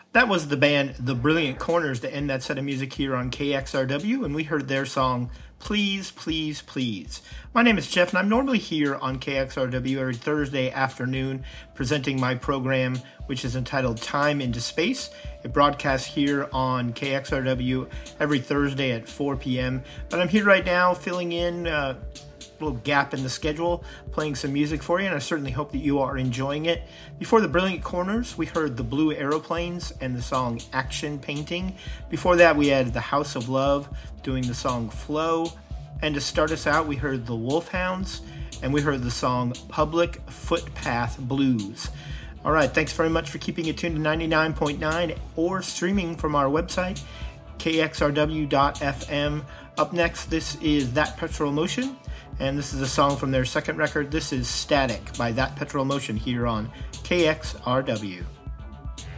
That was the band The Brilliant Corners to end that set of music here on KXRW, and we heard their song, Please, Please, Please. My name is Jeff, and I'm normally here on KXRW every Thursday afternoon presenting my program, which is entitled Time into Space. It broadcasts here on KXRW every Thursday at 4 p.m., but I'm here right now filling in little gap in the schedule, playing some music for you, and I certainly hope that you are enjoying it. Before the Brilliant Corners, we heard the Blue Aeroplanes and the song Action Painting. Before that, we had the House of Love doing the song Flow. And to start us out, we heard the Wolfhounds, and we heard the song Public Footpath Blues. All right, thanks very much for keeping it tuned to 99.9 or streaming from our website, kxrw.fm. Up next, this is That Petrol Motion, and this is a song from their second record. This is Static by That Petrol Motion here on KXRW.